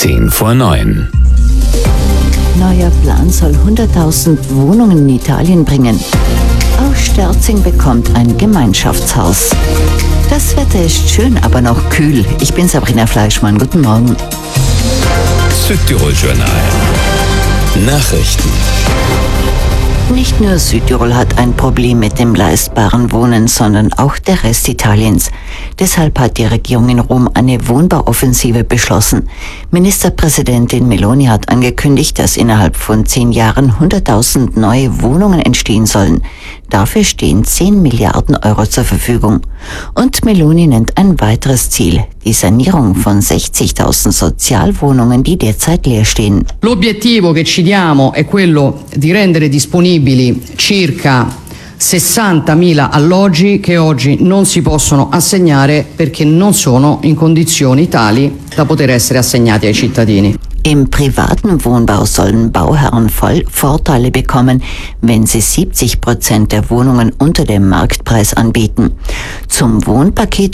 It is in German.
8:10 Neuer Plan soll 100.000 Wohnungen in Italien bringen. Auch Sterzing bekommt ein Gemeinschaftshaus. Das Wetter ist schön, aber noch kühl. Ich bin Sabrina Fleischmann. Guten Morgen. Südtirol-Journal. Nachrichten. Nicht nur Südtirol hat ein Problem mit dem leistbaren Wohnen, sondern auch der Rest Italiens. Deshalb hat die Regierung in Rom eine Wohnbauoffensive beschlossen. Ministerpräsidentin Meloni hat angekündigt, dass innerhalb von 10 Jahren 100.000 neue Wohnungen entstehen sollen. Dafür stehen 10 Milliarden Euro zur Verfügung. Und Meloni nennt ein weiteres Ziel, die Sanierung von 60.000 Sozialwohnungen, die derzeit leer stehen. L'obiettivo che ci diamo è quello di rendere disponibili circa 60.000 alloggi che oggi non si possono assegnare perché non sono in condizioni tali da poter essere assegnati ai cittadini. Im privaten Wohnbau sollen Bauherren Vorteile bekommen, wenn sie 70% der Wohnungen unter dem Marktpreis anbieten. Zum Wohnpaket